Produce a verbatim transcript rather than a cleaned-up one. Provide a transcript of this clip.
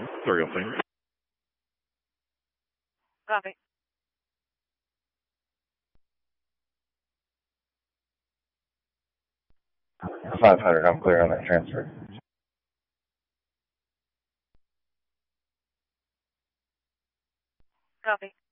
Serial finger. Copy. five hundred, I'm clear on that transfer. Copy.